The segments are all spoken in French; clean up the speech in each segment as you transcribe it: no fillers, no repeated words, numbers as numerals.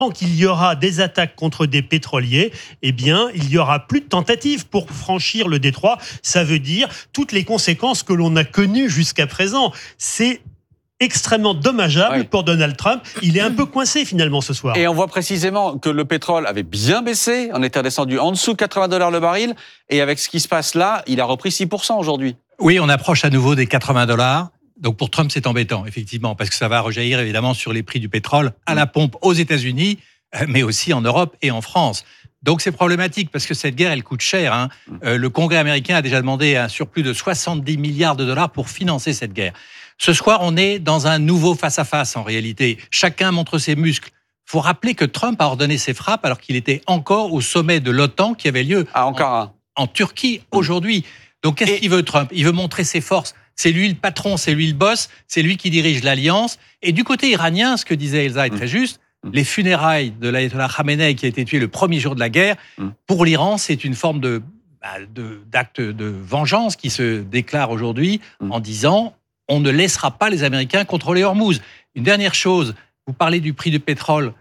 qu'il y aura des attaques contre des pétroliers, eh bien, il y aura plus de tentatives pour franchir le détroit. Ça veut dire toutes les conséquences que l'on a connues jusqu'à présent. C'est extrêmement dommageable pour Donald Trump. Il est un peu coincé finalement ce soir. Et on voit précisément que le pétrole avait bien baissé. On était redescendu en dessous de $80 le baril. Et avec ce qui se passe là, il a repris 6% aujourd'hui. Oui, on approche à nouveau des $80. Donc pour Trump, c'est embêtant, effectivement, parce que ça va rejaillir évidemment sur les prix du pétrole à la pompe aux États-Unis, mais aussi en Europe et en France. Donc c'est problématique parce que cette guerre, elle coûte cher. Le Congrès américain a déjà demandé un surplus de 70 milliards de dollars pour financer cette guerre. Ce soir, on est dans un nouveau face-à-face en réalité. Chacun montre ses muscles. Il faut rappeler que Trump a ordonné ses frappes alors qu'il était encore au sommet de l'OTAN qui avait lieu en Turquie aujourd'hui. Donc qu'est-ce qu'il veut Trump ? Il veut montrer ses forces. C'est lui le patron, c'est lui le boss, c'est lui qui dirige l'alliance. Et du côté iranien, ce que disait Elsa est très juste, les funérailles de l'ayatollah Khamenei qui a été tué le premier jour de la guerre, pour l'Iran, c'est une forme d'acte de vengeance qui se déclare aujourd'hui en disant on ne laissera pas les Américains contrôler Hormuz. Une dernière chose, vous parlez du prix du pétrole.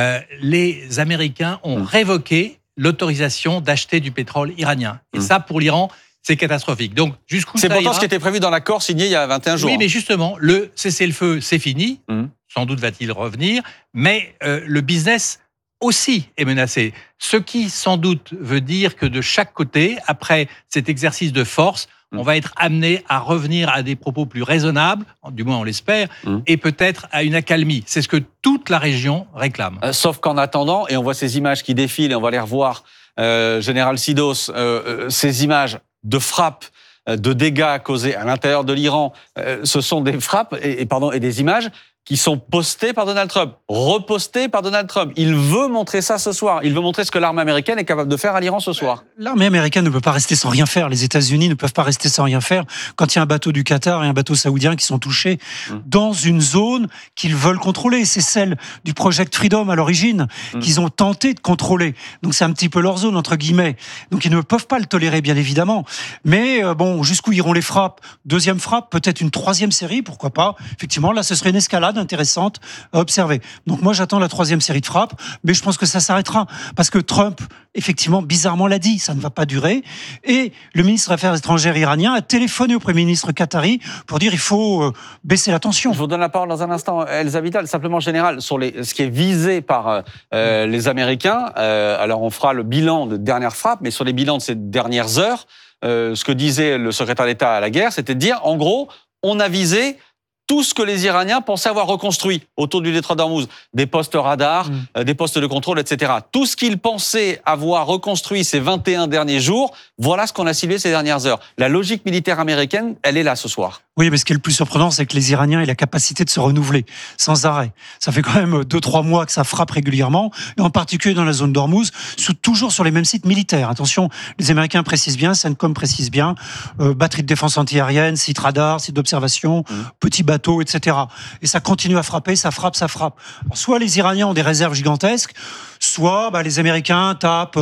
Les Américains ont révoqué l'autorisation d'acheter du pétrole iranien. Et ça, pour l'Iran, c'est catastrophique. Donc, jusqu'où c'est pourtant ce qui était prévu dans l'accord signé il y a 21 jours. Oui, mais justement, le cessez-le-feu, c'est fini. Sans doute va-t-il revenir. Mais le business aussi est menacé. Ce qui, sans doute, veut dire que de chaque côté, après cet exercice de force, on va être amené à revenir à des propos plus raisonnables, du moins on l'espère, et peut-être à une accalmie. C'est ce que toute la région réclame. Sauf qu'en attendant, et on voit ces images qui défilent, et on va les revoir, Général Sidos, ces images de frappes, de dégâts causés à l'intérieur de l'Iran, ce sont des frappes et des images qui sont postées par Donald Trump, repostées par Donald Trump. Il veut montrer ça ce soir. Il veut montrer ce que l'armée américaine est capable de faire à l'Iran ce soir. L'armée américaine ne peut pas rester sans rien faire. Les États-Unis ne peuvent pas rester sans rien faire quand il y a un bateau du Qatar et un bateau saoudien qui sont touchés dans une zone qu'ils veulent contrôler. C'est celle du Project Freedom à l'origine qu'ils ont tenté de contrôler. Donc c'est un petit peu leur zone, entre guillemets. Donc ils ne peuvent pas le tolérer, bien évidemment. Mais jusqu'où iront les frappes ? Deuxième frappe, peut-être une troisième série, pourquoi pas ? Effectivement, là, ce serait une escalade intéressante à observer. Donc moi, j'attends la troisième série de frappes, mais je pense que ça s'arrêtera parce que Trump, effectivement, bizarrement l'a dit, ça ne va pas durer. Et le ministre des Affaires étrangères iranien a téléphoné au Premier ministre qatari pour dire il faut baisser la tension. Je vous donne la parole dans un instant, Elsa Vital. Simplement, général, sur ce qui est visé par les Américains. Alors, on fera le bilan de dernière frappe, mais sur les bilans de ces dernières heures, ce que disait le secrétaire d'État à la guerre, c'était de dire, en gros, on a visé tout ce que les Iraniens pensaient avoir reconstruit autour du détroit d'Ormuz, des postes radars, des postes de contrôle, etc. Tout ce qu'ils pensaient avoir reconstruit ces 21 derniers jours, voilà ce qu'on a ciblé ces dernières heures. La logique militaire américaine, elle est là ce soir. Oui, mais ce qui est le plus surprenant, c'est que les Iraniens aient la capacité de se renouveler sans arrêt. Ça fait quand même 2-3 mois que ça frappe régulièrement, et en particulier dans la zone d'Ormuz, toujours sur les mêmes sites militaires. Attention, les Américains précisent bien, CENTCOM précise bien, batterie de défense antiaérienne, site radar, site d'observation, petits bateaux, etc. Et ça continue à frapper, ça frappe. Alors, soit les Iraniens ont des réserves gigantesques, soit les Américains tapent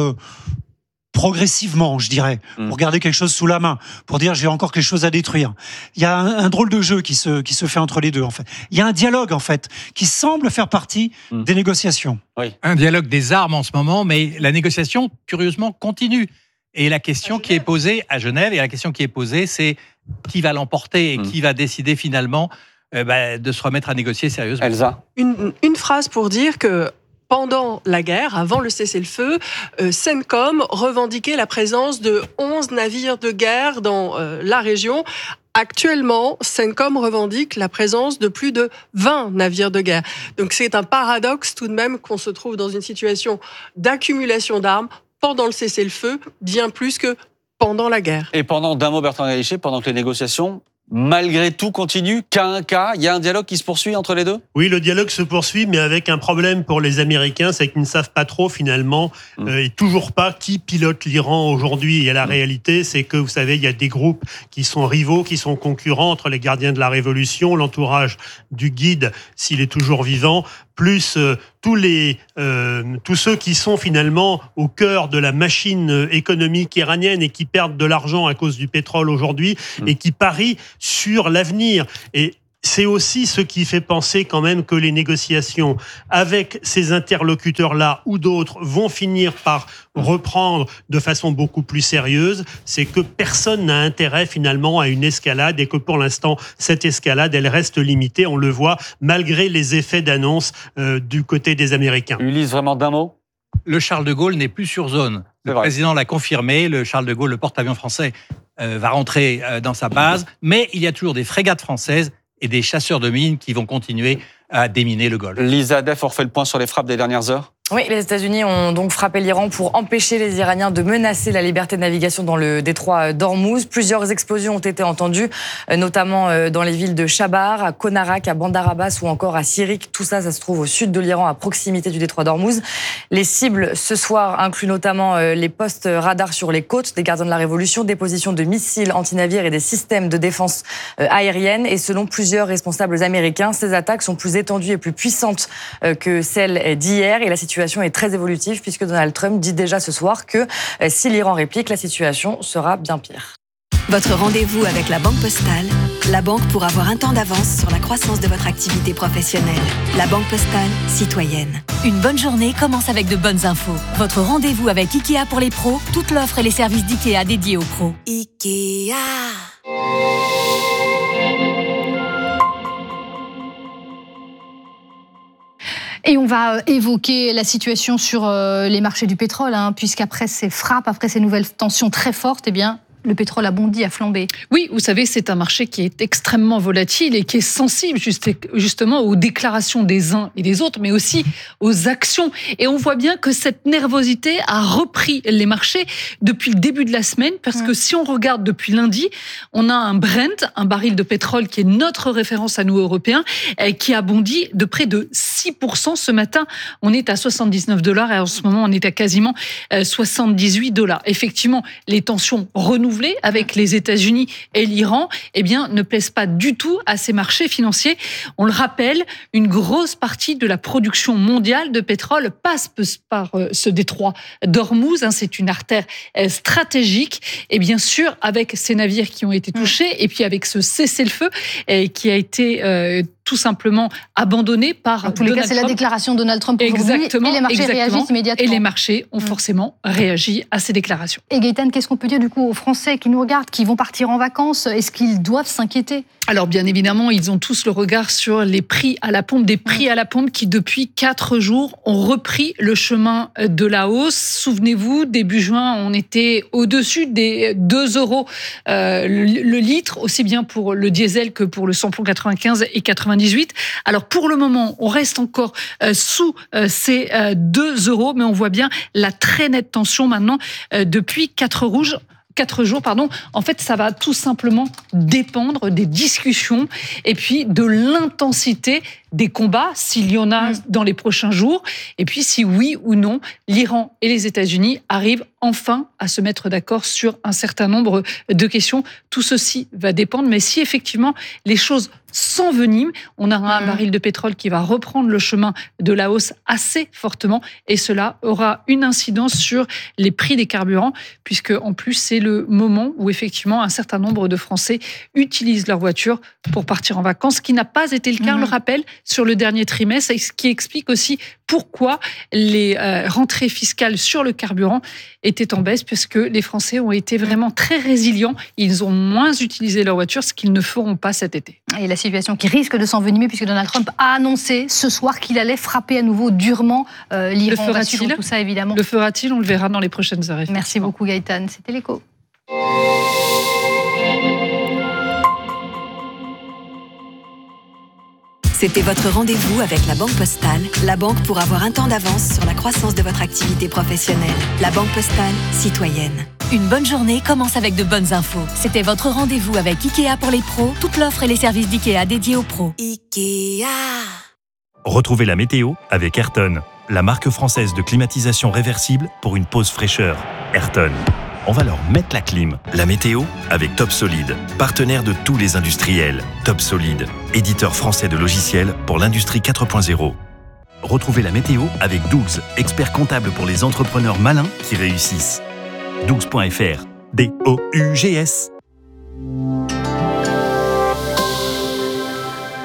progressivement, je dirais, pour garder quelque chose sous la main, pour dire j'ai encore quelque chose à détruire. Il y a un drôle de jeu qui se fait entre les deux, en fait. Il y a un dialogue, en fait, qui semble faire partie des négociations. Oui. Un dialogue des armes en ce moment, mais la négociation, curieusement, continue. Et la question qui est posée à Genève, c'est qui va l'emporter et qui va décider finalement de se remettre à négocier sérieusement. Elsa. Une phrase pour dire que pendant la guerre, avant le cessez-le-feu, CENTCOM revendiquait la présence de 11 navires de guerre dans la région. Actuellement, CENTCOM revendique la présence de plus de 20 navires de guerre. Donc c'est un paradoxe tout de même qu'on se trouve dans une situation d'accumulation d'armes pendant le cessez-le-feu, bien plus que pendant la guerre. Et d'un mot, Bertrand Gallichet, pendant que les négociations, malgré tout, continuent, cas un cas, il y a un dialogue qui se poursuit entre les deux ? Oui, le dialogue se poursuit, mais avec un problème pour les Américains, c'est qu'ils ne savent pas trop finalement, et toujours pas qui pilote l'Iran aujourd'hui. Et la réalité, c'est que, vous savez, il y a des groupes qui sont rivaux, qui sont concurrents entre les gardiens de la Révolution, l'entourage du guide, s'il est toujours vivant, plus tous ceux qui sont finalement au cœur de la machine économique iranienne et qui perdent de l'argent à cause du pétrole aujourd'hui et qui parient sur l'avenir. Et c'est aussi ce qui fait penser quand même que les négociations avec ces interlocuteurs-là ou d'autres vont finir par reprendre de façon beaucoup plus sérieuse. C'est que personne n'a intérêt finalement à une escalade et que pour l'instant, cette escalade, elle reste limitée. On le voit malgré les effets d'annonce du côté des Américains. Ulysse, vraiment d'un mot ? Le Charles de Gaulle n'est plus sur zone. Le président l'a confirmé, le Charles de Gaulle, le porte-avions français, va rentrer dans sa base, mais il y a toujours des frégates françaises et des chasseurs de mines qui vont continuer à déminer le Golfe. Lisa Def, on refait le point sur les frappes des dernières heures ? Oui, les États-Unis ont donc frappé l'Iran pour empêcher les Iraniens de menacer la liberté de navigation dans le détroit d'Ormuz. Plusieurs explosions ont été entendues, notamment dans les villes de Chabar, à Konarak, à Bandar Abbas ou encore à Sirik. Tout ça, ça se trouve au sud de l'Iran, à proximité du détroit d'Ormuz. Les cibles ce soir incluent notamment les postes radars sur les côtes des gardiens de la Révolution, des positions de missiles anti-navires et des systèmes de défense aérienne. Et selon plusieurs responsables américains, ces attaques sont plus étendues et plus puissantes que celles d'hier. Et la situation est très évolutive puisque Donald Trump dit déjà ce soir que si l'Iran réplique, la situation sera bien pire. Votre rendez-vous avec la Banque Postale, la banque pour avoir un temps d'avance sur la croissance de votre activité professionnelle. La Banque Postale, citoyenne. Une bonne journée commence avec de bonnes infos. Votre rendez-vous avec Ikea pour les pros, toute l'offre et les services d'Ikea dédiés aux pros. Ikea. Et on va évoquer la situation sur les marchés du pétrole, puisqu'après ces frappes, après ces nouvelles tensions très fortes, eh bien, le pétrole a bondi, a flambé. Oui, vous savez, c'est un marché qui est extrêmement volatile et qui est sensible justement aux déclarations des uns et des autres, mais aussi aux actions. Et on voit bien que cette nervosité a repris les marchés depuis le début de la semaine, parce que si on regarde depuis lundi, on a un Brent, un baril de pétrole qui est notre référence à nous Européens, qui a bondi de près de 6% ce matin. On est à $79 et en ce moment, on est à quasiment $78. Effectivement, les tensions renouvelées avec les États-Unis et l'Iran, eh bien, ne plaisent pas du tout à ces marchés financiers. On le rappelle, une grosse partie de la production mondiale de pétrole passe par ce détroit d'Ormuz. C'est une artère stratégique. Et bien sûr, avec ces navires qui ont été touchés, et puis avec ce cessez-le-feu qui a été tout simplement abandonné par en tous les cas, c'est la déclaration de Donald Trump aujourd'hui. Exactement, et les marchés réagissent immédiatement. Et les marchés ont forcément réagi à ces déclarations. Et Gaëtane, qu'est-ce qu'on peut dire du coup aux Français qui nous regardent, qui vont partir en vacances? Est-ce qu'ils doivent s'inquiéter? Alors bien évidemment, ils ont tous le regard sur les prix à la pompe, des prix à la pompe qui depuis 4 jours ont repris le chemin de la hausse. Souvenez-vous, début juin, on était au-dessus des 2 € le litre, aussi bien pour le diesel que pour le samplon 95 et 98. Alors pour le moment, on reste encore sous ces 2 €, mais on voit bien la très nette tension maintenant depuis 4 jours, en fait, ça va tout simplement dépendre des discussions et puis de l'intensité des combats, s'il y en a dans les prochains jours, et puis si oui ou non, l'Iran et les États-Unis arrivent enfin à se mettre d'accord sur un certain nombre de questions. Tout ceci va dépendre, mais si effectivement les choses s'enveniment, on aura un baril de pétrole qui va reprendre le chemin de la hausse assez fortement, et cela aura une incidence sur les prix des carburants, puisque en plus c'est le moment où effectivement un certain nombre de Français utilisent leur voiture pour partir en vacances, ce qui n'a pas été le cas, on le rappelle, sur le dernier trimestre, ce qui explique aussi pourquoi les rentrées fiscales sur le carburant étaient en baisse, puisque les Français ont été vraiment très résilients. Ils ont moins utilisé leur voiture, ce qu'ils ne feront pas cet été. Et la situation qui risque de s'envenimer, puisque Donald Trump a annoncé ce soir qu'il allait frapper à nouveau durement l'Iran. Le fera-t-il ? Tout ça, évidemment. Le fera-t-il ? On le verra dans les prochaines heures. Merci beaucoup, Gaëtane. C'était l'Écho. C'était votre rendez-vous avec la Banque Postale, la banque pour avoir un temps d'avance sur la croissance de votre activité professionnelle. La Banque Postale, citoyenne. Une bonne journée commence avec de bonnes infos. C'était votre rendez-vous avec Ikea pour les pros, toute l'offre et les services d'Ikea dédiés aux pros. Ikea. Retrouvez la météo avec Ayrton, la marque française de climatisation réversible pour une pause fraîcheur. Ayrton. On va leur mettre la clim. La météo avec Top Solid, partenaire de tous les industriels. Top Solid, éditeur français de logiciels pour l'industrie 4.0. Retrouvez la météo avec Dougs, expert comptable pour les entrepreneurs malins qui réussissent. Dougs.fr, D-O-U-G-S.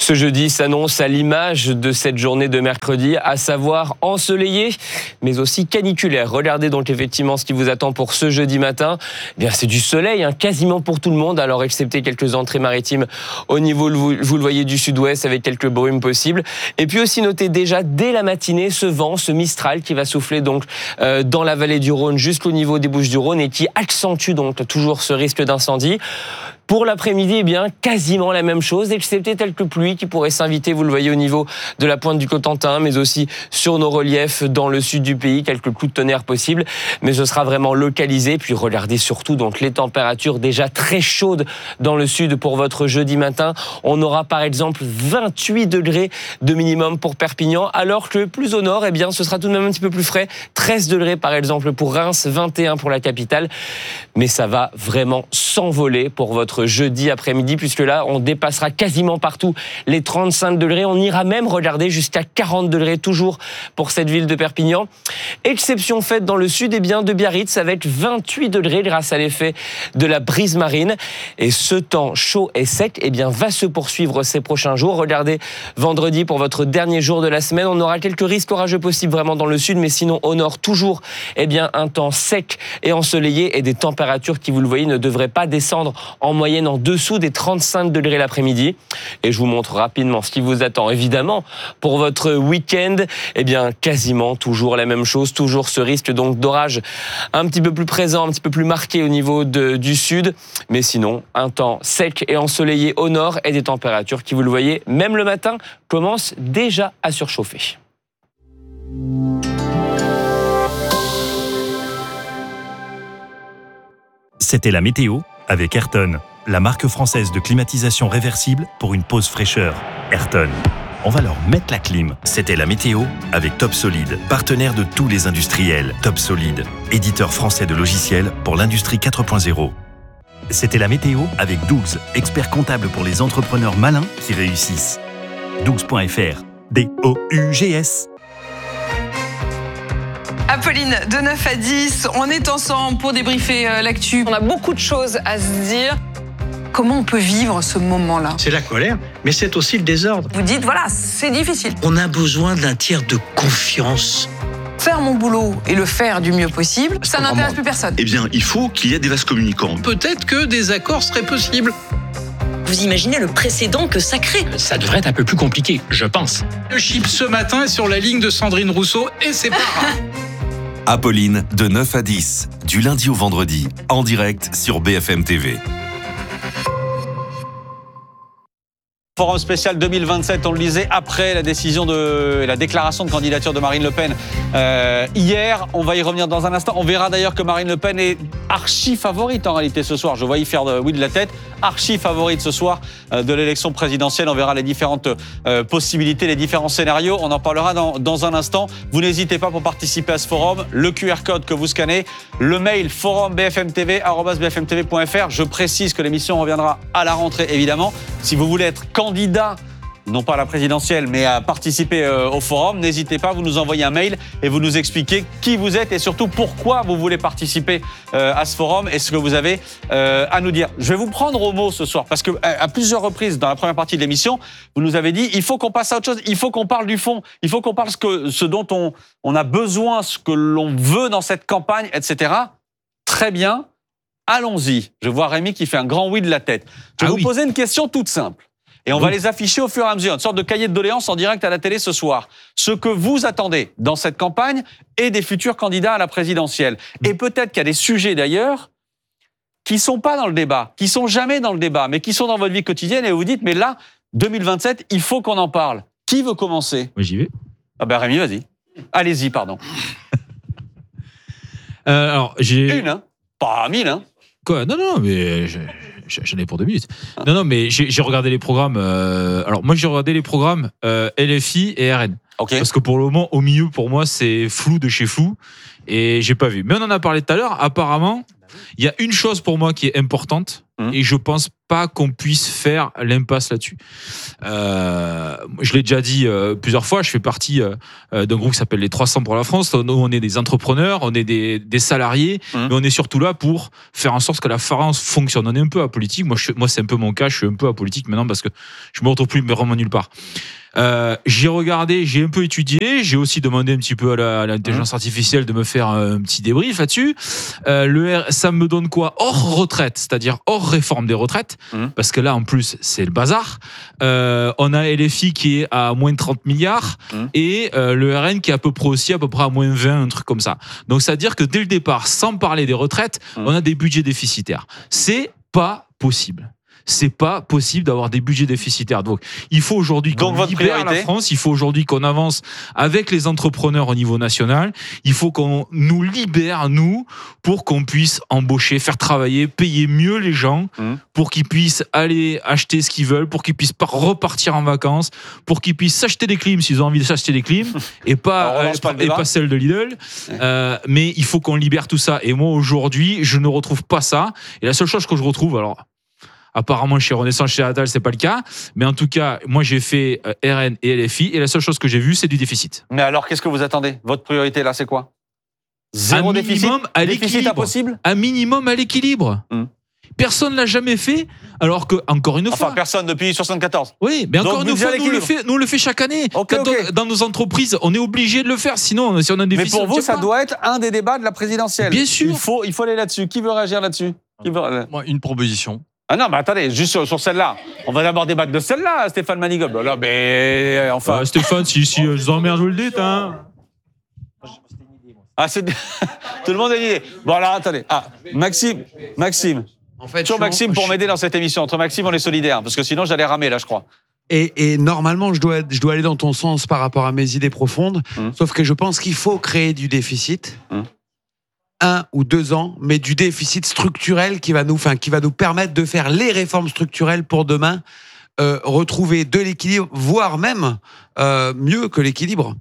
Ce jeudi s'annonce à l'image de cette journée de mercredi, à savoir ensoleillée, mais aussi caniculaire. Regardez donc effectivement ce qui vous attend pour ce jeudi matin. Eh bien, c'est du soleil, quasiment pour tout le monde, alors excepté quelques entrées maritimes au niveau, vous le voyez, du sud-ouest, avec quelques brumes possibles. Et puis aussi notez déjà dès la matinée ce vent, ce Mistral qui va souffler donc dans la vallée du Rhône jusqu'au niveau des Bouches-du-Rhône et qui accentue donc toujours ce risque d'incendie. Pour l'après-midi, eh bien, quasiment la même chose, excepté quelques pluies qui pourraient s'inviter, vous le voyez, au niveau de la pointe du Cotentin, mais aussi sur nos reliefs dans le sud du pays, quelques coups de tonnerre possibles, mais ce sera vraiment localisé. Puis regardez surtout donc les températures déjà très chaudes dans le sud pour votre jeudi matin. On aura par exemple 28 degrés de minimum pour Perpignan, alors que plus au nord, eh bien, ce sera tout de même un petit peu plus frais. 13 degrés par exemple pour Reims, 21 pour la capitale. Mais ça va vraiment s'envoler pour votre jeudi après-midi, puisque là, on dépassera quasiment partout les 35 degrés. On ira même regarder jusqu'à 40 degrés toujours pour cette ville de Perpignan. Exception faite dans le sud, eh bien, de Biarritz avec 28 degrés grâce à l'effet de la brise marine. Et ce temps chaud et sec, eh bien, va se poursuivre ces prochains jours. Regardez, vendredi pour votre dernier jour de la semaine, on aura quelques risques orageux possibles vraiment dans le sud, mais sinon au nord toujours, eh bien, un temps sec et ensoleillé et des températures qui, vous le voyez, ne devraient pas descendre en moyenne en dessous des 35 degrés l'après-midi. Et je vous montre rapidement ce qui vous attend. Évidemment, pour votre week-end, eh bien, quasiment toujours la même chose, toujours ce risque donc d'orage un petit peu plus présent, un petit peu plus marqué au niveau du sud. Mais sinon, un temps sec et ensoleillé au nord et des températures qui, vous le voyez, même le matin, commencent déjà à surchauffer. C'était la météo avec Ayrton, la marque française de climatisation réversible pour une pause fraîcheur. Ayrton, on va leur mettre la clim. C'était la météo avec Top Solid, partenaire de tous les industriels. Top Solid, éditeur français de logiciels pour l'industrie 4.0. C'était la météo avec Dougs, expert comptable pour les entrepreneurs malins qui réussissent. Dougs.fr, D-O-U-G-S. Apolline, de 9 à 10, on est ensemble pour débriefer l'actu. On a beaucoup de choses à se dire. Comment on peut vivre ce moment-là ? C'est la colère, mais c'est aussi le désordre. Vous dites, voilà, c'est difficile. On a besoin d'un tiers de confiance. Faire mon boulot et le faire du mieux possible, ça n'intéresse plus personne. Eh bien, il faut qu'il y ait des vases communicants. Peut-être que des accords seraient possibles. Vous imaginez le précédent que ça crée ? Ça devrait être un peu plus compliqué, je pense. Le chip ce matin est sur la ligne de Sandrine Rousseau et c'est pas grave. Apolline, de 9 à 10, du lundi au vendredi, en direct sur BFM TV. Forum spécial 2027, on le lisait après la déclaration de candidature de Marine Le Pen hier. On va y revenir dans un instant. On verra d'ailleurs que Marine Le Pen est archi favorite en réalité ce soir. Je vois y faire oui de la tête. Archi favorite ce soir de l'élection présidentielle. On verra les différentes possibilités, les différents scénarios. On en parlera dans un instant. Vous n'hésitez pas pour participer à ce forum. Le QR code que vous scannez, le mail forum@bfmtv.fr. Je précise que l'émission reviendra à la rentrée évidemment. Si vous voulez être candidat, non pas à la présidentielle, mais à participer au forum, n'hésitez pas, vous nous envoyez un mail et vous nous expliquez qui vous êtes et surtout pourquoi vous voulez participer à ce forum et ce que vous avez à nous dire. Je vais vous prendre au mot ce soir parce que à plusieurs reprises dans la première partie de l'émission, vous nous avez dit il faut qu'on passe à autre chose, il faut qu'on parle du fond, il faut qu'on parle ce dont on a besoin, ce que l'on veut dans cette campagne, etc. Très bien, allons-y. Je vois Rémi qui fait un grand oui de la tête. Je vais vous poser une question toute simple. Et on va les afficher au fur et à mesure, une sorte de cahier de doléances en direct à la télé ce soir. Ce que vous attendez dans cette campagne et des futurs candidats à la présidentielle. Et peut-être qu'il y a des sujets d'ailleurs qui sont pas dans le débat, qui sont jamais dans le débat, mais qui sont dans votre vie quotidienne et vous dites, mais là, 2027, il faut qu'on en parle. Qui veut commencer ? Moi, j'y vais. Ah ben Rémi, vas-y. Allez-y, pardon. Alors, j'ai... Une, hein ? Pas 1000, hein ? Quoi ? Non, mais... J'en ai pour 2 minutes. Non, mais j'ai regardé les programmes. Alors, moi, j'ai regardé les programmes LFI et RN. Okay. Parce que pour le moment, au milieu, pour moi, c'est flou de chez flou. Et j'ai pas vu. Mais on en a parlé tout à l'heure. Apparemment, Il y a une chose pour moi qui est importante et je pense pas qu'on puisse faire l'impasse là-dessus. Je l'ai déjà dit plusieurs fois, je fais partie d'un groupe qui s'appelle les 300 pour la France. Nous, on est des entrepreneurs, on est des salariés, mais on est surtout là pour faire en sorte que la France fonctionne. On est un peu apolitique. Moi, c'est un peu mon cas. Je suis un peu apolitique maintenant parce que je me retrouve plus vraiment nulle part. J'ai regardé, j'ai un peu étudié, j'ai aussi demandé un petit peu à l'intelligence artificielle de me faire un petit débrief là-dessus. Ça me donne quoi? Hors retraite, c'est-à-dire hors réforme des retraites, parce que là en plus c'est le bazar. On a LFI qui est à moins de 30 milliards et le RN qui est à peu près à moins 20, un truc comme ça. Donc ça veut dire que dès le départ, sans parler des retraites, on a des budgets déficitaires. C'est pas possible. C'est pas possible d'avoir des budgets déficitaires. Donc, il faut aujourd'hui qu'on libère la France. Il faut aujourd'hui qu'on avance avec les entrepreneurs au niveau national. Il faut qu'on nous libère, nous, pour qu'on puisse embaucher, faire travailler, payer mieux les gens, pour qu'ils puissent aller acheter ce qu'ils veulent, pour qu'ils puissent repartir en vacances, pour qu'ils puissent s'acheter des clims s'ils ont envie de s'acheter des clims, et pas celles de Lidl. Mais il faut qu'on libère tout ça. Et moi, aujourd'hui, je ne retrouve pas ça. Et la seule chose que je retrouve, alors, apparemment, chez Renaissance, chez Attal, c'est pas le cas. Mais en tout cas, moi, j'ai fait RN et LFI. Et la seule chose que j'ai vue, c'est du déficit. Mais alors, qu'est-ce que vous attendez? Votre priorité, là, c'est quoi? Zéro déficit? Déficit impossible? Un minimum à l'équilibre. Personne ne l'a jamais fait, alors que, encore une fois... Enfin, personne depuis 74. Oui, mais encore une fois, nous, on le fait chaque année. Dans nos entreprises, on est obligé de le faire, sinon, si on a un déficit... Mais pour vous, ça doit être un des débats de la présidentielle. Bien sûr. Il faut aller là-dessus. Qui veut réagir là-dessus? Moi, une proposition. Ah non, mais attendez, juste sur celle-là. On va d'abord débattre de celle-là, Stéphane Manigold. Là, mais enfin... Stéphane, si je vous emmerde, vous le dites, hein. Ah, c'est... Tout le monde a une idée. Bon, alors, attendez. Ah, Maxime. En fait, toujours Maxime pour m'aider dans cette émission. Entre Maxime, on est solidaires, parce que sinon, j'allais ramer, là, je crois. Et normalement, je dois aller dans ton sens par rapport à mes idées profondes. Sauf que je pense qu'il faut créer du déficit. 1 ou 2 ans, mais du déficit structurel qui va nous permettre de faire les réformes structurelles pour demain, retrouver de l'équilibre, voire même mieux que l'équilibre.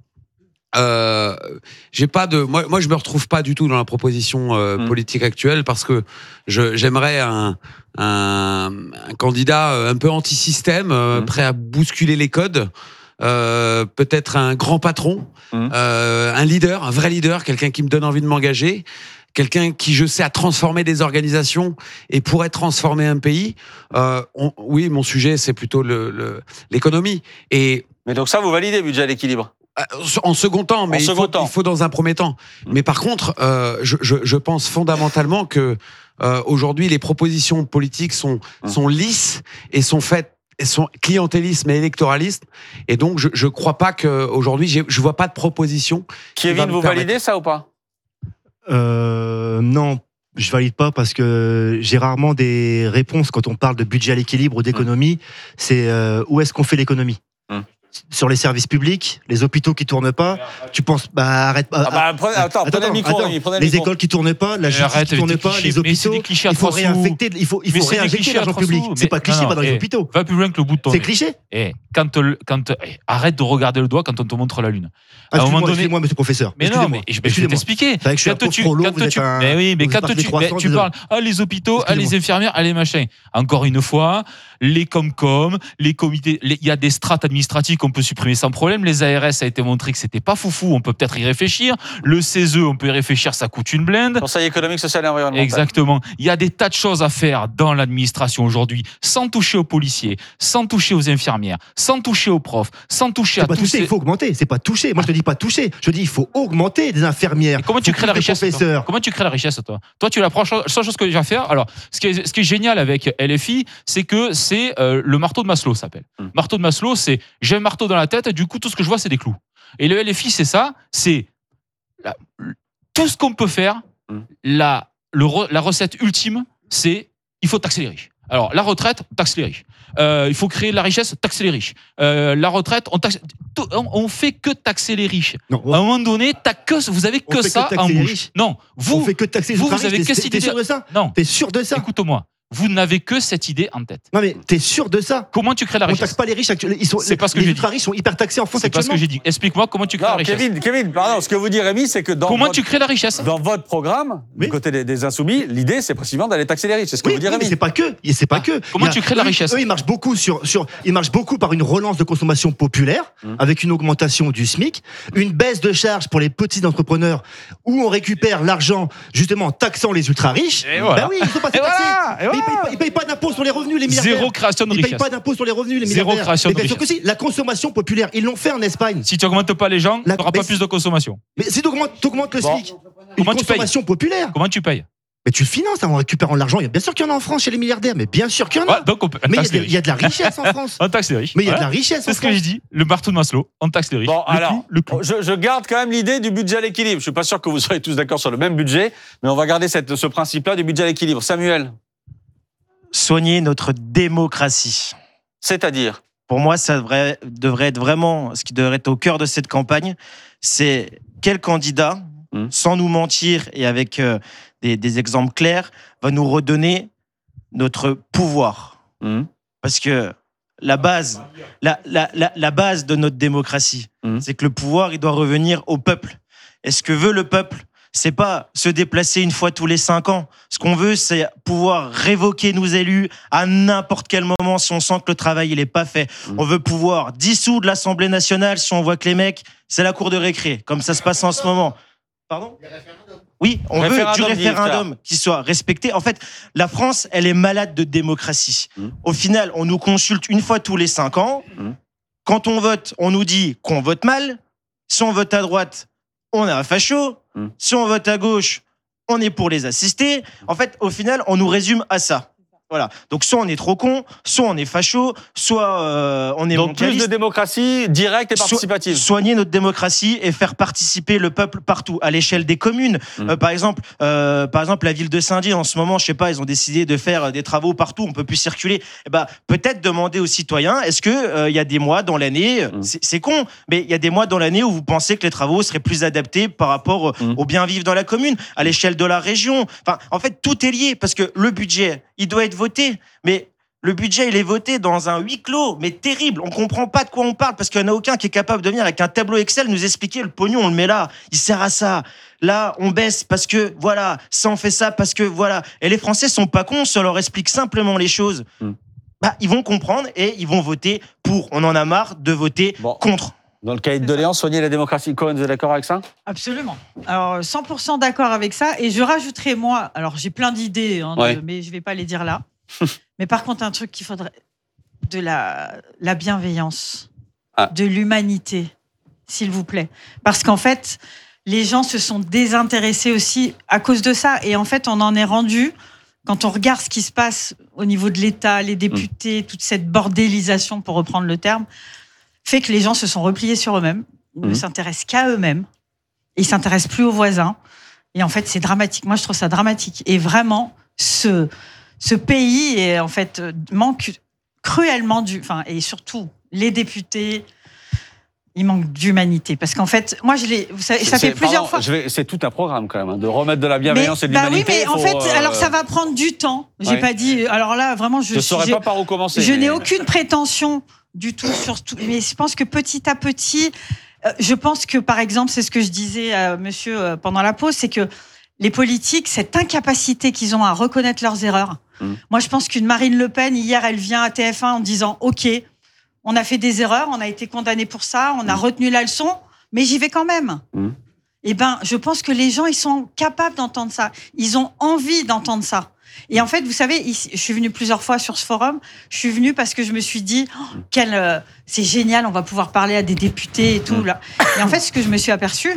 J'ai pas de, moi, je me retrouve pas du tout dans la proposition politique actuelle parce que j'aimerais un candidat un peu anti-système, prêt à bousculer les codes. Peut-être un grand patron, un leader, un vrai leader, quelqu'un qui me donne envie de m'engager, quelqu'un qui, je sais, a transformé des organisations et pourrait transformer un pays. Oui, mon sujet, c'est plutôt l'économie. Mais donc ça, vous validez le budget à l'équilibre? En second temps, mais il faut dans un premier temps. Mais par contre, je pense fondamentalement que aujourd'hui, les propositions politiques sont lisses et sont faites. Elles sont clientélisme et électoralisme, et donc je crois pas qu'aujourd'hui je vois pas de proposition. Kevin, vous validez ça ou pas? Non, je valide pas parce que j'ai rarement des réponses quand on parle de budget à l'équilibre ou d'économie. C'est où est-ce qu'on fait l'économie? Sur les services publics, les hôpitaux qui tournent pas, tu penses, arrête pas. Attends, prenez le micro. Les écoles qui tournent pas, la justice qui tourne pas, les hôpitaux. Il faut réinjecter l'argent public. C'est pas cliché, pas dans les hôpitaux. Va plus loin que le bout de ton nez. C'est cliché. Arrête de regarder le doigt quand on te montre la lune. À un moment donné, excusez-moi, monsieur le professeur. Mais non, mais je vais t'expliquer. Quand tu parles, les hôpitaux, les infirmières, les machins. Encore une fois, les Comcom, les comités, il y a des strates administratives qu'on peut supprimer sans problème. Les ARS, ça a été montré que c'était pas foufou, on peut peut-être y réfléchir. Le CESE, on peut y réfléchir, ça coûte une blinde. Conseil économique, social et environnemental. Exactement. Il y a des tas de choses à faire dans l'administration aujourd'hui, sans toucher aux policiers, sans toucher aux infirmières, sans toucher aux profs, sans toucher à tous. Toucher, il faut augmenter. C'est pas toucher. Moi, je te dis pas toucher. Je dis il faut augmenter des infirmières. Et comment tu crées la richesse, Comment tu crées la richesse, toi? Toi, tu l'approches. La seule chose que je vais faire. Alors, ce qui est génial avec LFI, c'est que c'est le marteau de Maslow, ça s'appelle. Marteau de Maslow, c'est j'ai un marteau dans la tête, et du coup, tout ce que je vois, c'est des clous. Et le LFI, c'est ça. C'est tout ce qu'on peut faire. La recette ultime, c'est il faut taxer les riches. Alors, la retraite, taxe les riches. Il faut créer de la richesse, taxer les riches. La retraite, on fait que taxer les riches. Non, à un moment donné, vous avez que ça en bouche. Non, vous fait que taxer les riches. Vous avez que cette idée. T'es sûr de ça? Non. T'es sûr de ça? Écoute-moi. Vous n'avez que cette idée en tête. Non mais t'es sûr de ça? Comment tu crées la richesse? On taxe pas les riches actuellement. Les ultra-riches sont hyper taxés en France actuellement. C'est pas ce que j'ai dit. Explique-moi comment tu crées la richesse. Kevin, pardon, ce que vous dit Rémi, c'est que tu crées la richesse? Dans votre programme, du côté des Insoumis, l'idée, c'est précisément d'aller taxer les riches. C'est ce que vous dit Rémi. Mais c'est pas que. Comment tu crées la richesse? Eux, ils marchent beaucoup ils marchent beaucoup par une relance de consommation populaire, avec une augmentation du SMIC, une baisse de charges pour les petits entrepreneurs, où on récupère l'argent, justement, en taxant les ultra-riches. Voilà. Ben oui, ils sont pas taxés. Ils payent pas d'impôts sur les revenus, les milliardaires. Zéro création de richesse. Ils payent pas d'impôts sur les revenus, les milliardaires. Zéro création de richesse. Que si, la consommation populaire, ils l'ont fait en Espagne. Si tu augmentes pas les gens, tu n'auras pas plus de consommation. Mais si tu augmentes le SMIC, comment une consommation populaire. Comment tu payes? Mais tu le finances en récupérant l'argent. Bien sûr qu'il y en a en France chez les milliardaires, mais bien sûr qu'il y en a. Mais il y a de la richesse en France. On taxe les riches. Mais il y a de la richesse en France. C'est ce que j'ai dit. Le marteau de Maslow, on taxe les riches. Bon, alors, je garde quand même l'idée du budget à l'équilibre. Je suis pas sûr que vous soyez tous d'accord sur le même budget, mais on va garder ce principe-là du budget à l'équilibre. Samuel. Soigner notre démocratie. C'est-à-dire? Pour moi, ça devrait être vraiment ce qui devrait être au cœur de cette campagne. C'est quel candidat, sans nous mentir et avec des exemples clairs, va nous redonner notre pouvoir. Parce que la base de notre démocratie, c'est que le pouvoir, il doit revenir au peuple. Et ce que veut le peuple, c'est pas se déplacer une fois tous les 5 ans. Ce qu'on veut, c'est pouvoir révoquer nos élus à n'importe quel moment si on sent que le travail il est pas fait. On veut pouvoir dissoudre l'Assemblée nationale si on voit que les mecs, c'est la cour de récré, comme ça se passe en ce moment. Pardon ? Oui, on veut du référendum qui soit respecté. En fait, la France, elle est malade de démocratie. Au final, on nous consulte une fois tous les 5 ans. Quand on vote, on nous dit qu'on vote mal. Si on vote à droite, on est un facho. Si on vote à gauche, on est pour les assister. En fait, au final, on nous résume à ça. Voilà. Donc, soit on est trop con, soit on est facho, soit on est donc plus de démocratie directe et participative. Soigner notre démocratie et faire participer le peuple partout, à l'échelle des communes. Par exemple, la ville de Saint-Dié, en ce moment, je sais pas, ils ont décidé de faire des travaux partout, on peut plus circuler. Eh ben, peut-être demander aux citoyens, est-ce que y a des mois dans l'année, c'est con, mais il y a des mois dans l'année où vous pensez que les travaux seraient plus adaptés par rapport au bien vivre dans la commune, à l'échelle de la région. Enfin, en fait, tout est lié parce que le budget, il doit être voté, mais le budget, il est voté dans un huis clos, mais terrible. On comprend pas de quoi on parle parce qu'il n'y en a aucun qui est capable de venir avec un tableau Excel nous expliquer le pognon, on le met là, il sert à ça. Là, on baisse parce que voilà, ça on fait ça parce que voilà. Et les Français sont pas cons, si on leur explique simplement les choses, bah, ils vont comprendre et ils vont voter pour. On en a marre de voter contre. Dans le cahier de doléances, soigner la démocratie. Cohen, vous êtes d'accord avec ça ? Absolument. Alors, 100% d'accord avec ça. Et je rajouterai, moi, alors j'ai plein d'idées, mais je ne vais pas les dire là. Mais par contre, un truc qu'il faudrait, de la bienveillance, de l'humanité, s'il vous plaît. Parce qu'en fait, les gens se sont désintéressés aussi à cause de ça. Et en fait, on en est rendu, quand on regarde ce qui se passe au niveau de l'État, les députés, toute cette bordélisation, pour reprendre le terme, fait que les gens se sont repliés sur eux-mêmes. Ils ne s'intéressent qu'à eux-mêmes. Ils ne s'intéressent plus aux voisins. Et en fait, c'est dramatique. Moi, je trouve ça dramatique. Et vraiment, ce pays est, en fait, manque cruellement et surtout, les députés, ils manquent d'humanité. Parce qu'en fait, moi, vous savez, ça fait plusieurs fois. C'est tout un programme, quand même, de remettre de la bienveillance et de l'humanité. Oui, mais en fait, alors ça va prendre du temps. J'ai pas dit. Alors là, vraiment, je ne saurais pas par où commencer. Je n'ai aucune prétention du tout sur tout. Mais je pense que petit à petit, je pense que, par exemple, c'est ce que je disais à monsieur pendant la pause, c'est que les politiques, cette incapacité qu'ils ont à reconnaître leurs erreurs. Moi, je pense qu'une Marine Le Pen, hier, elle vient à TF1 en disant « Ok, on a fait des erreurs, on a été condamné pour ça, on a retenu la leçon, mais j'y vais quand même. » Eh ben, je pense que les gens, ils sont capables d'entendre ça. Ils ont envie d'entendre ça. Et en fait, vous savez, ici, je suis venue plusieurs fois sur ce forum. Je suis venue parce que je me suis dit, c'est génial, on va pouvoir parler à des députés et tout. Là. Et en fait, ce que je me suis aperçue,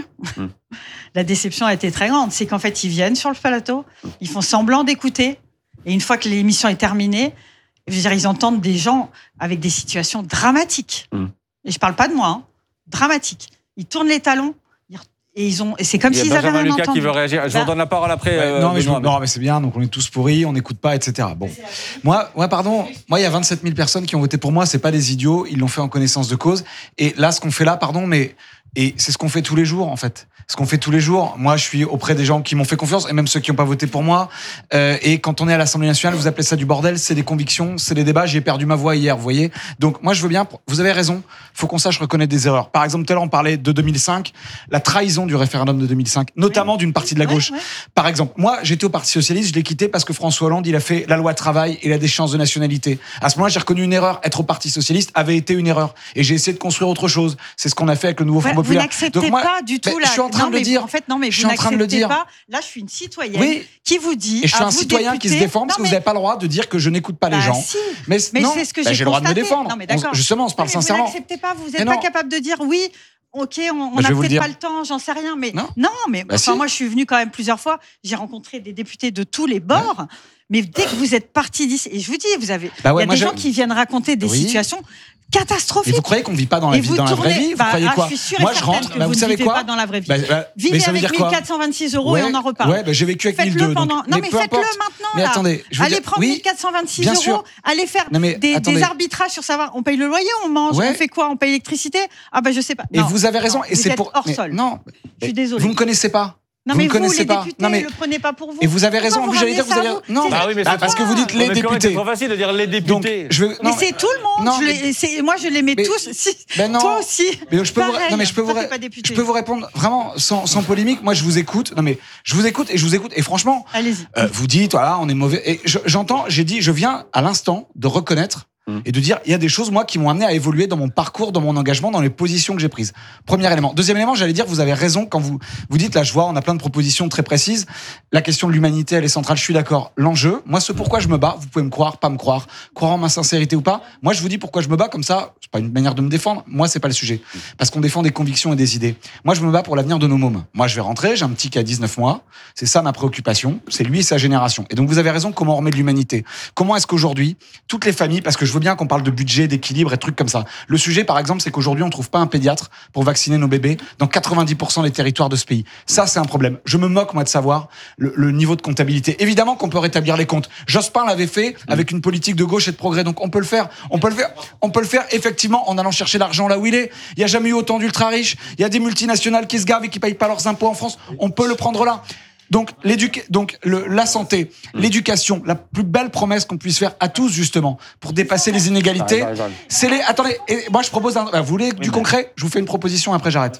la déception a été très grande, c'est qu'en fait, ils viennent sur le plateau, ils font semblant d'écouter. Et une fois que l'émission est terminée, je veux dire, ils entendent des gens avec des situations dramatiques. Et je parle pas de moi, dramatiques. Ils tournent les talons. Et c'est comme s'ils avaient rien entendu. Lucas qui veut réagir. Je vous donne la parole après. Non, mais c'est bien. Donc on est tous pourris, on n'écoute pas, etc. Bon, moi, il y a 27 000 personnes qui ont voté pour moi. C'est pas des idiots. Ils l'ont fait en connaissance de cause. Et là, ce qu'on fait là, et c'est ce qu'on fait tous les jours, en fait. ce qu'on fait tous les jours. Moi, je suis auprès des gens qui m'ont fait confiance et même ceux qui n'ont pas voté pour moi. Et quand on est à l'Assemblée nationale, vous appelez ça du bordel, c'est des convictions, c'est des débats. J'ai perdu ma voix hier, vous voyez. Donc moi, je veux bien. Vous avez raison. Faut qu'on sache reconnaître des erreurs. Par exemple, tout à l'heure, on parlait de 2005, la trahison du référendum de 2005, notamment d'une partie de la gauche. Par exemple, moi, j'étais au Parti socialiste, je l'ai quitté parce que François Hollande, il a fait la loi travail et la déchéance de nationalité. À ce moment-là, j'ai reconnu une erreur. Être au Parti socialiste avait été une erreur. Et j'ai essayé de construire autre chose. C'est ce qu'on a fait avec le nouveau Front populaire. Vous n'acceptez pas du tout je suis en train de le dire. En fait, non, mais je vous suis en train de le dire. Pas. Là, je suis une citoyenne qui vous dit. Et je suis un citoyen qui se défend parce que vous n'avez pas le droit de dire que je n'écoute pas les gens. Si. Mais non, c'est ce que j'ai le droit de me défendre. Non, mais d'accord. Justement, on se parle sincèrement. Vous n'acceptez pas. Vous n'êtes pas capable de dire oui. Ok, on n'a peut-être pas le temps, j'en sais rien, mais non, mais moi je suis venue quand même plusieurs fois. J'ai rencontré des députés de tous les bords, mais dès que vous êtes parti d'ici, et je vous dis, il y a des gens qui viennent raconter des situations catastrophique. Et vous croyez qu'on ne vit pas dans la vraie vie? Vous croyez quoi? Je suis sûre moi, je rentre. que vous ne vivez pas dans la vraie vie. Vivez avec 1426 € et on en reparle. Ouais, j'ai vécu avec 1002. Non, mais faites-le maintenant. Mais attendez, allez prendre 1426 €. Allez faire des arbitrages sur savoir. On paye le loyer, on mange, on fait quoi? On paye l'électricité? Ah ben je sais pas. Et vous avez raison. Et c'est pour. Hors sol. Non. Je suis désolée. Vous ne connaissez pas. Non, mais vous, les députés, ne le prenez pas pour vous. Et vous avez raison, en plus, j'allais dire que vous avez. Non, parce que vous dites les députés. C'est trop facile de dire les députés. Mais c'est tout le monde. Moi, je les mets tous. Toi aussi. Mais je peux vous répondre vraiment sans polémique. Moi, je vous écoute. Non, mais je vous écoute. Et franchement, vous dites, voilà, on est mauvais. Et j'entends, je viens à l'instant de reconnaître et de dire, il y a des choses, moi, qui m'ont amené à évoluer dans mon parcours, dans mon engagement, dans les positions que j'ai prises. Premier élément. Deuxième élément, j'allais dire, vous avez raison quand vous dites, là, je vois, on a plein de propositions très précises. La question de l'humanité, elle est centrale, je suis d'accord. L'enjeu, moi, ce pourquoi je me bats, vous pouvez me croire, pas me croire, croire en ma sincérité ou pas. Moi, je vous dis pourquoi je me bats, comme ça, c'est pas une manière de me défendre. Moi, c'est pas le sujet. Parce qu'on défend des convictions et des idées. Moi, je me bats pour l'avenir de nos mômes. Moi, je vais rentrer, j'ai un petit qui a 19 mois. C'est ça ma préoccupation. C'est lui et sa génération. Et donc, vous avez raison, comment on remet de l'humanité? Comment est-ce qu'aujourd'hui, toutes les familles, parce que je veux bien qu'on parle de budget, d'équilibre et trucs comme ça. Le sujet, par exemple, c'est qu'aujourd'hui, on trouve pas un pédiatre pour vacciner nos bébés dans 90% des territoires de ce pays. Ça, c'est un problème. Je me moque, moi, de savoir le niveau de comptabilité. Évidemment qu'on peut rétablir les comptes. Jospin l'avait fait avec une politique de gauche et de progrès. Donc, on peut le faire. On peut le faire, effectivement, en allant chercher l'argent là où il est. Il n'y a jamais eu autant d'ultra riches. Il y a des multinationales qui se gavent et qui payent pas leurs impôts en France. On peut le prendre là. Donc, la santé, l'éducation, la plus belle promesse qu'on puisse faire à tous, justement, pour dépasser les inégalités, c'est les. Attendez, moi je propose vous voulez du concret? Je vous fais une proposition, après j'arrête.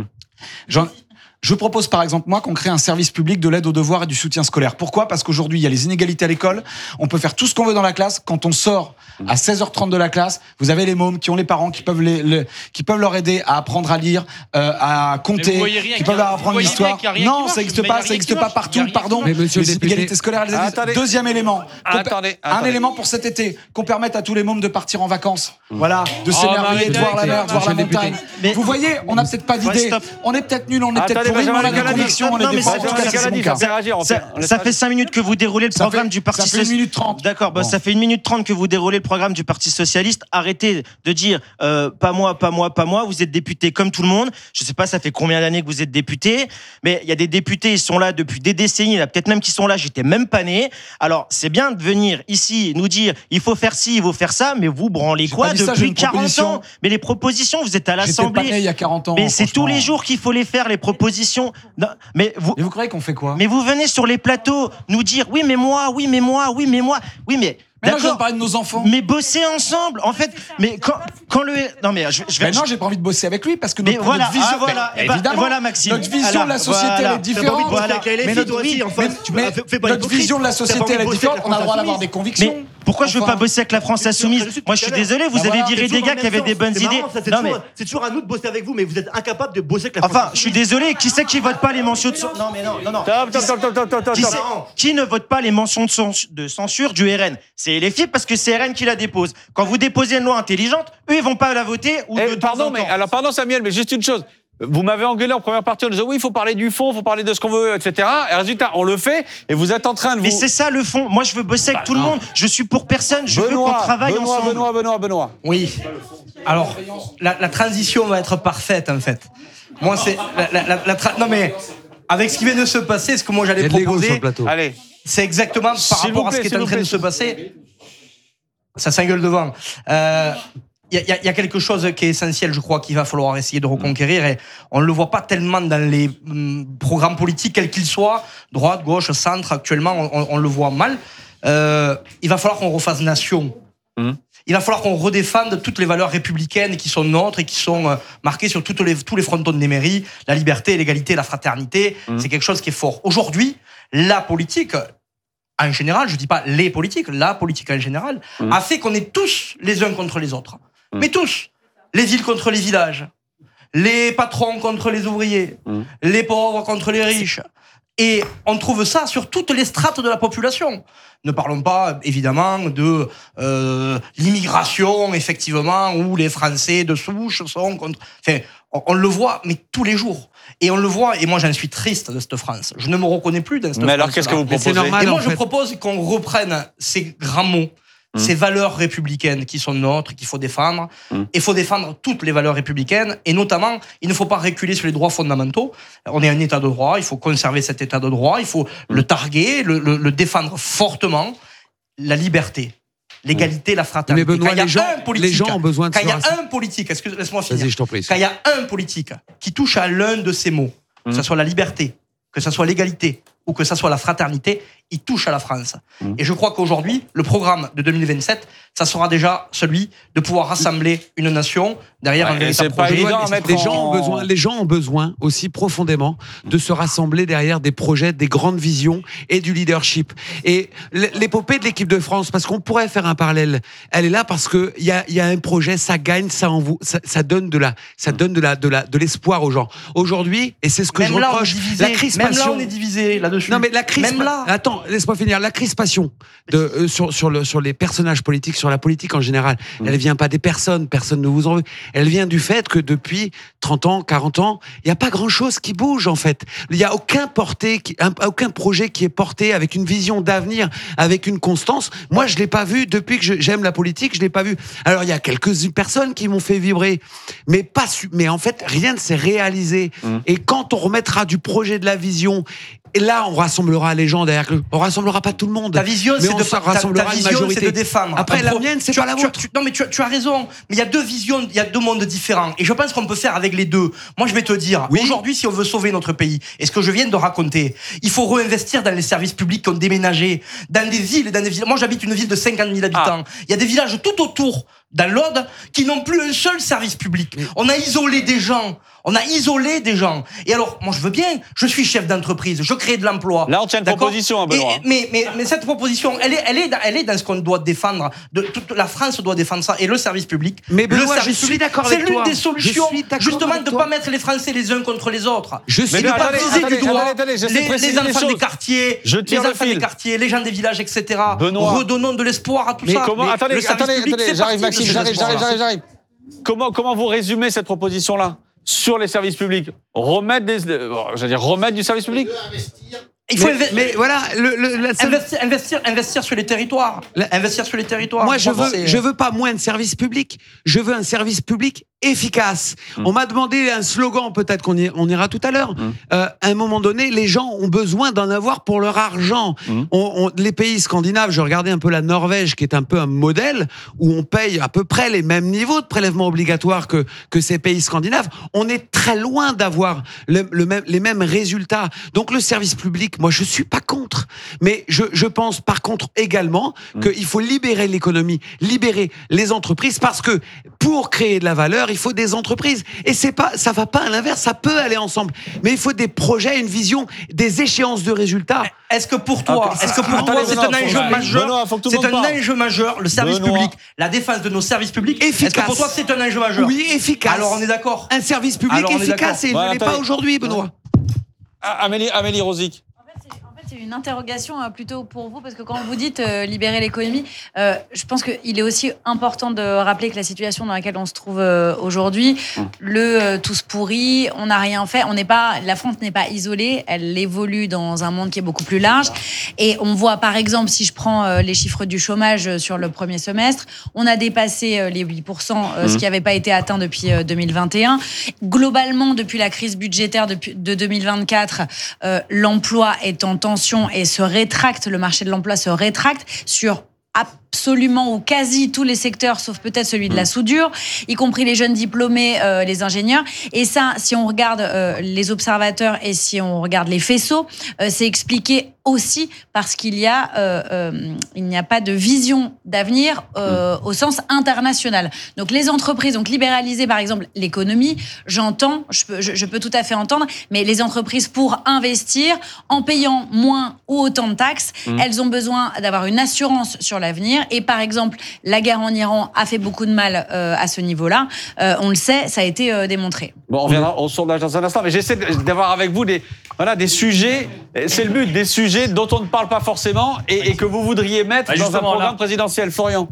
Je propose par exemple, moi, qu'on crée un service public de l'aide aux devoirs et du soutien scolaire. Pourquoi? Parce qu'aujourd'hui, il y a les inégalités à l'école. On peut faire tout ce qu'on veut dans la classe. Quand on sort à 16h30 de la classe, vous avez les mômes qui ont les parents qui peuvent leur aider à apprendre à lire, à compter, qui peuvent leur apprendre l'histoire. Non, ça n'existe pas partout, pardon. Mais monsieur les inégalités scolaires, elles existent. Deuxième élément. Un élément pour cet été, qu'on permette à tous les mômes de partir en vacances. Voilà, de s'émerveiller, de voir la mer, de voir la montagne. Vous voyez, on n'a peut-être pas d'idée. On est peut-être nul, on est peut-être pourri, mais on a des convictions, on est des Ça fait 5 minutes que vous déroulez le programme du Parti Socialiste. Ça fait 1 minute 30. D'accord, ça fait 1 minute 30 que vous déroulez le programme du Parti Socialiste. Arrêtez de dire pas moi, pas moi, pas moi. Vous êtes député comme tout le monde. Je sais pas, ça fait combien d'années que vous êtes député, mais il y a des députés, ils sont là depuis des décennies. Il y en a peut-être même qui sont là, j'étais même pas né. Alors, c'est bien de venir ici nous dire il faut faire ci, il faut faire ça, mais vous branlez quoi depuis 40 ans? Mais les propositions, vous êtes à l'Assemblée. J'étais pas né il y a 40 ans. Mais c'est tous les jours qu'il faut les faire, les propositions. Non, mais vous croyez qu'on fait quoi? Mais vous venez sur les plateaux nous dire oui mais moi, oui mais moi, oui mais moi, oui mais. Mais là, je viens de parler de nos enfants. Mais bosser ensemble, en fait. Mais quand le. Non, mais je vais. Non, j'ai pas envie de bosser avec lui parce que notre vision. Évidemment. Voilà, Maxime. Notre vision de la société, elle est différente. Mais notre vision de la société, elle est différente. On a le droit d'avoir des convictions. Mais pourquoi je veux pas bosser avec la France Insoumise? Moi, je suis désolé, vous avez viré des gars qui avaient des bonnes idées. Non, mais. C'est toujours à nous de bosser avec vous, mais vous êtes incapable de bosser avec la France. Enfin, je suis désolé, qui c'est qui vote pas les mentions de censure? Non, mais non. Qui ne vote pas les mentions de censure du RN? C'est LFI parce que c'est RN qui la dépose. Quand vous déposez une loi intelligente, eux, ils vont pas la voter. Pardon Samuel, mais juste une chose. Vous m'avez engueulé en première partie en disant oui, il faut parler du fond, il faut parler de ce qu'on veut, etc. Et résultat, on le fait et vous êtes en train de Mais c'est ça le fond. Moi, je veux bosser avec tout le monde. Je suis pour personne. Je veux qu'on travaille ensemble. Benoît. Oui. Alors, la transition va être parfaite, en fait. Moi, c'est... Non, mais avec ce qui vient de se passer, ce que moi j'allais proposer... Allez. C'est exactement par rapport à ce qui est en train de se passer. Ça s'engueule devant. il y a quelque chose qui est essentiel, je crois, qu'il va falloir essayer de reconquérir, et on ne le voit pas tellement dans les programmes politiques, quels qu'ils soient, droite, gauche, centre, actuellement, on le voit mal. Il va falloir qu'on refasse nation. Il va falloir qu'on redéfende toutes les valeurs républicaines qui sont nôtres et qui sont marquées sur tous les frontons des mairies, la liberté, l'égalité, la fraternité. C'est quelque chose qui est fort. Aujourd'hui, la politique, en général, je ne dis pas les politiques, la politique en général, a fait qu'on est tous les uns contre les autres. Mais tous. Les villes contre les villages, les patrons contre les ouvriers, les pauvres contre les riches. Et on trouve ça sur toutes les strates de la population. Ne parlons pas, évidemment, de l'immigration, effectivement, où les Français de souche sont contre... Enfin, on le voit, mais tous les jours. Et on le voit, et moi j'en suis triste de cette France. Je ne me reconnais plus dans cette France. Mais alors, qu'est-ce que vous proposez ? Et moi, je propose qu'on reprenne ces grands mots, ces valeurs républicaines qui sont nôtres, qu'il faut défendre. Il faut défendre toutes les valeurs républicaines, et notamment, il ne faut pas reculer sur les droits fondamentaux. On est un État de droit, il faut conserver cet État de droit, il faut le targuer, le défendre fortement. La liberté, l'égalité, la fraternité. Mais Benoît, quand les gens ont besoin de quand il y a un politique, laisse-moi finir. Vas-y, je t'en prie. Quand il y a un politique qui touche à l'un de ces mots, que ce soit la liberté, que ce soit l'égalité, ou que ça soit la fraternité, il touche à la France. Et je crois qu'aujourd'hui, le programme de 2027, ça sera déjà celui de pouvoir rassembler une nation derrière un véritable projet. Les gens ont besoin aussi profondément de se rassembler derrière des projets, des grandes visions et du leadership. Et l'épopée de l'équipe de France, parce qu'on pourrait faire un parallèle, elle est là parce que il y a un projet, ça gagne, ça donne de l'espoir aux gens. Aujourd'hui, et c'est ce que je reproche, la crispation. Même là, on est divisé là-dessus. Non, mais la crispation. Attends, laisse-moi finir. La crispation sur les personnages politiques, sur la politique en général, elle vient pas des personnes, personne ne vous en veut. Elle vient du fait que depuis 30 ans, 40 ans, il n'y a pas grand-chose qui bouge, en fait. Il n'y a aucun projet qui est porté avec une vision d'avenir, avec une constance. Moi, je l'ai pas vu depuis que j'aime la politique, je l'ai pas vu. Alors, il y a quelques personnes qui m'ont fait vibrer, mais en fait, rien ne s'est réalisé. Et quand on remettra du projet, de la vision, et là, on rassemblera les gens derrière. On rassemblera pas tout le monde. Ta vision, c'est de défendre. Après, la mienne, c'est pas la vôtre. Non, mais tu as raison. Mais il y a deux visions, il y a deux mondes différents. Et je pense qu'on peut faire avec les deux. Moi, je vais te dire, aujourd'hui, si on veut sauver notre pays, et ce que je viens de raconter, il faut réinvestir dans les services publics qui ont déménagé, dans des villes et dans des villages. Moi, j'habite une ville de 50 000 habitants. Il y a des villages tout autour, dans l'Aude, qui n'ont plus un seul service public. On a isolé des gens. Et alors, moi, je veux bien, je suis chef d'entreprise, je crée de l'emploi. Là, on tient une proposition, Benoît. Mais cette proposition, elle est dans ce qu'on doit défendre. Toute la France doit défendre ça. Et le service public. Mais Benoît, je suis d'accord avec toi. C'est l'une des solutions, justement, de ne pas mettre les Français les uns contre les autres. De ne pas viser du doigt les enfants des quartiers, les gens des villages, etc. Redonnons de l'espoir à tout ça. Attendez, j'arrive, Maxime, j'arrive. Comment vous résumez cette proposition-là sur les services publics? Remettre du service public? Il faut investir sur les territoires. Moi, je veux pas moins de services publics. Je veux un service public efficace. On m'a demandé un slogan, peut-être on ira tout à l'heure. À un moment donné, les gens ont besoin d'en avoir pour leur argent. Les pays scandinaves, je regardais un peu la Norvège, qui est un peu un modèle, où on paye à peu près les mêmes niveaux de prélèvements obligatoires que ces pays scandinaves. On est très loin d'avoir les mêmes résultats. Donc le service public, moi, je suis pas contre. Mais je pense, par contre, également qu'il faut libérer l'économie, libérer les entreprises, parce que pour créer de la valeur, il faut des entreprises. Et ça va pas à l'inverse, ça peut aller ensemble. Mais il faut des projets, une vision, des échéances de résultats. Est-ce que pour toi, c'est un enjeu majeur? C'est un enjeu majeur, le service public, la défense de nos services publics. Efficace. Est-ce que pour toi, c'est un enjeu majeur? Oui, efficace. Alors on est d'accord. Un service public efficace, et il ne l'est pas aujourd'hui, Benoît. Amélie Rosic. C'est une interrogation plutôt pour vous, parce que quand vous dites libérer l'économie, je pense qu'il est aussi important de rappeler que la situation dans laquelle on se trouve aujourd'hui, tous pourris, on n'a rien fait, la France n'est pas isolée, elle évolue dans un monde qui est beaucoup plus large. Et on voit, par exemple, si je prends les chiffres du chômage sur le premier semestre, on a dépassé les 8%, ce qui n'avait pas été atteint depuis 2021. Globalement, depuis la crise budgétaire de 2024, l'emploi est en tension et se rétracte, le marché de l'emploi se rétracte sur absolument ou quasi tous les secteurs, sauf peut-être celui de la soudure, y compris les jeunes diplômés, les ingénieurs. Et ça, si on regarde les observateurs et si on regarde les faisceaux, c'est expliqué aussi parce qu'il n'y a pas de vision d'avenir au sens international. Donc les entreprises, donc libéraliser par exemple l'économie, j'entends, je peux tout à fait entendre, mais les entreprises pour investir en payant moins ou autant de taxes, elles ont besoin d'avoir une assurance sur l'avenir. Et par exemple, la guerre en Iran a fait beaucoup de mal à ce niveau-là. On le sait, ça a été démontré. Bon, on reviendra au sondage dans un instant, mais j'essaie d'avoir avec vous des sujets, c'est le but, des sujets dont on ne parle pas forcément et que vous voudriez mettre dans un programme présidentiel. Florian.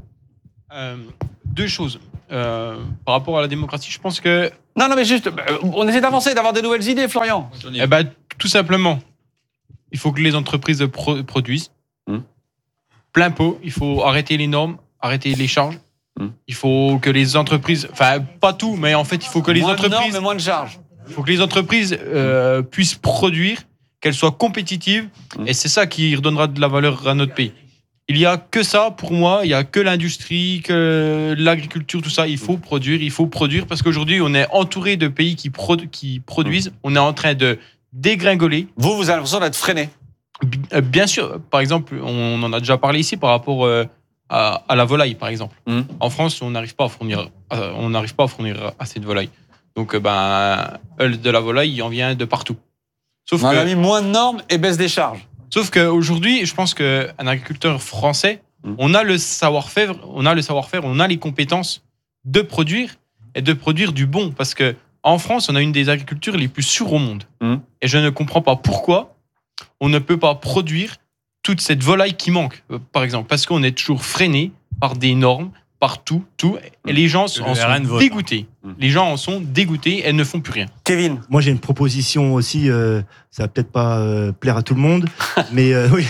Deux choses. Par rapport à la démocratie, je pense que... Non, mais juste, on essaie d'avancer, d'avoir des nouvelles idées, Florian. Tout simplement, il faut que les entreprises produisent. Plein pot, il faut arrêter les normes, arrêter les charges. Il faut que les entreprises... Enfin, pas tout, mais en fait, il faut que les entreprises... Moins de normes, mais moins de charges. Il faut que les entreprises puissent produire, qu'elles soient compétitives, et c'est ça qui redonnera de la valeur à notre pays. Il n'y a que ça, pour moi, il n'y a que l'industrie, que l'agriculture, tout ça. Il faut produire, parce qu'aujourd'hui, on est entouré de pays qui produisent. On est en train de dégringoler. Vous avez l'impression d'être freiné. Bien sûr. Par exemple, on en a déjà parlé ici par rapport à la volaille, par exemple. En France, on n'arrive pas à fournir assez de volaille. Donc, de la volaille, il en vient de partout. Sauf on a mis moins de normes et baisse des charges. Sauf qu'aujourd'hui, je pense qu'un agriculteur français, on a le savoir-faire, on a les compétences de produire et de produire du bon. Parce que en France, on a une des agricultures les plus sûres au monde. Et je ne comprends pas pourquoi on ne peut pas produire toute cette volaille qui manque, par exemple. Parce qu'on est toujours freiné par des normes, partout, tout. Et les gens en sont dégoûtés. Les gens en sont dégoûtés et ne font plus rien. Kevin. Moi, j'ai une proposition aussi. Ça va peut-être pas plaire à tout le monde, mais oui.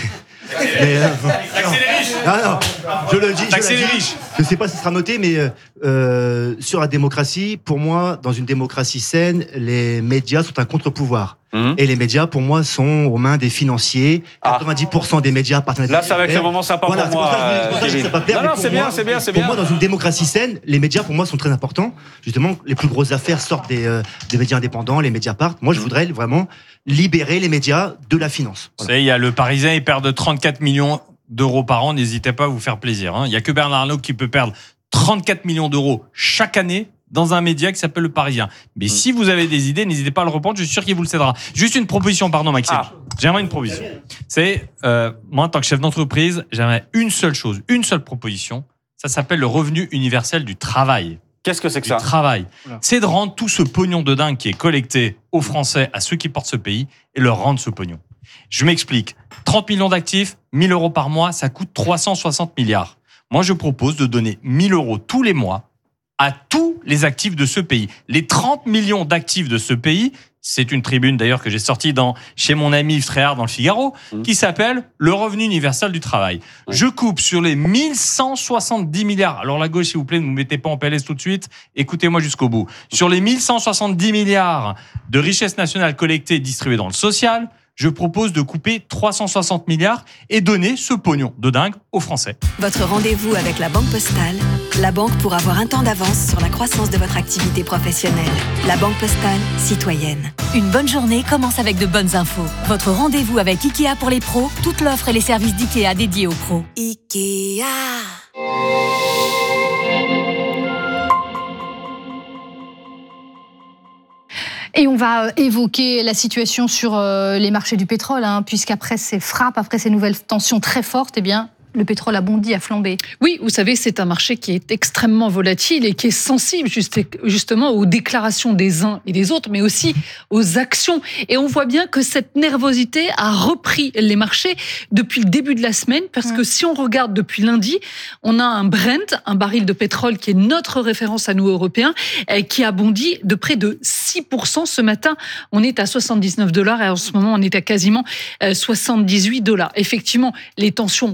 Non, je le dis. Je ne sais pas si ce sera noté, mais sur la démocratie, pour moi, dans une démocratie saine, les médias sont un contre-pouvoir. Et les médias, pour moi, sont aux mains des financiers. 90% des médias appartiennent à là, ça va être le moment sympa pour moi. C'est bien. Pour moi, dans une démocratie saine, les médias, pour moi, sont très importants. Justement, les plus grosses affaires sortent des médias indépendants, les médias partent. Moi, je voudrais vraiment libérer les médias de la finance. Vous savez, il y a le Parisien, il perd 34 millions d'euros par an. N'hésitez pas à vous faire plaisir. Il n'y a que Bernard Arnault qui peut perdre 34 millions d'euros chaque année dans un média qui s'appelle Le Parisien. Mais si vous avez des idées, n'hésitez pas à le reprendre, je suis sûr qu'il vous le cédera. Juste une proposition, pardon Maxime. J'aimerais une proposition. C'est, moi en tant que chef d'entreprise, j'aimerais une seule chose, une seule proposition. Ça s'appelle le revenu universel du travail. Qu'est-ce que c'est que ça ? Du travail. C'est de rendre tout ce pognon de dingue qui est collecté aux Français, à ceux qui portent ce pays, et leur rendre ce pognon. Je m'explique. 30 millions d'actifs, 1 000 euros par mois, ça coûte 360 milliards. Moi, je propose de donner 1 000 euros tous les mois à tous les actifs de ce pays. Les 30 millions d'actifs de ce pays, c'est une tribune d'ailleurs que j'ai sortie chez mon ami Yves Tréhard dans le Figaro, qui s'appelle le revenu universel du travail. Je coupe sur les 1170 milliards. Alors la gauche, s'il vous plaît, ne vous mettez pas en PLS tout de suite, écoutez-moi jusqu'au bout. Sur les 1170 milliards de richesses nationales collectées et distribuées dans le social, je propose de couper 360 milliards et donner ce pognon de dingue aux Français. Votre rendez-vous avec la Banque Postale, la banque pour avoir un temps d'avance sur la croissance de votre activité professionnelle. La Banque Postale, citoyenne. Une bonne journée commence avec de bonnes infos. Votre rendez-vous avec IKEA pour les pros, toute l'offre et les services d'IKEA dédiés aux pros. IKEA. Et on va évoquer la situation sur les marchés du pétrole, puisqu'après ces frappes, après ces nouvelles tensions très fortes, eh bien, le pétrole a bondi, a flambé. Oui, vous savez, c'est un marché qui est extrêmement volatile et qui est sensible justement aux déclarations des uns et des autres, mais aussi aux actions. Et on voit bien que cette nervosité a repris les marchés depuis le début de la semaine, parce que si on regarde depuis lundi, on a un Brent, un baril de pétrole qui est notre référence à nous Européens, qui a bondi de près de 6% ce matin. On est à $79 et en ce moment, on est à quasiment $78. Effectivement, les tensions renouent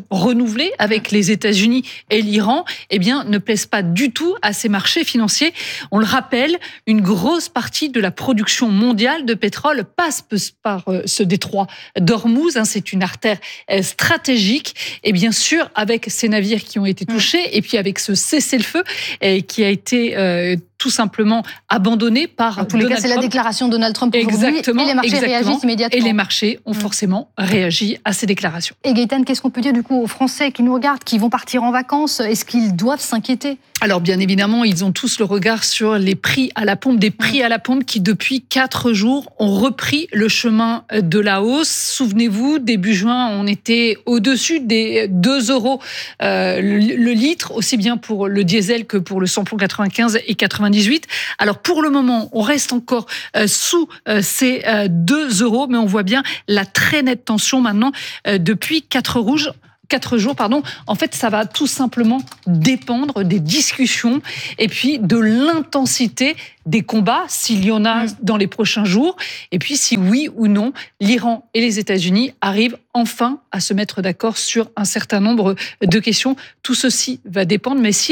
renouvelés avec les États-Unis et l'Iran, eh bien, ne plaisent pas du tout à ces marchés financiers. On le rappelle, une grosse partie de la production mondiale de pétrole passe par ce détroit d'Ormuz. C'est une artère stratégique. Et bien sûr, avec ces navires qui ont été touchés, et puis avec ce cessez-le-feu qui a été tout simplement abandonné par en tous les cas, c'est la déclaration de Donald Trump aujourd'hui. Exactement. Et les marchés réagissent immédiatement. Et les marchés ont forcément réagi à ces déclarations. Et Gaëtan, qu'est-ce qu'on peut dire du coup aux Français qui nous regardent, qui vont partir en vacances? Est-ce qu'ils doivent s'inquiéter? Alors bien évidemment, ils ont tous le regard sur les prix à la pompe, des prix à la pompe qui depuis 4 jours ont repris le chemin de la hausse. Souvenez-vous, début juin, on était au-dessus des 2 euros le litre, aussi bien pour le diesel que pour le samplon 95 et 98. Alors pour le moment, on reste encore sous ces 2 euros, mais on voit bien la très nette tension maintenant depuis 4 jours, en fait, ça va tout simplement dépendre des discussions et puis de l'intensité des combats, s'il y en a dans les prochains jours, et puis si oui ou non, l'Iran et les États-Unis arrivent enfin à se mettre d'accord sur un certain nombre de questions. Tout ceci va dépendre, mais si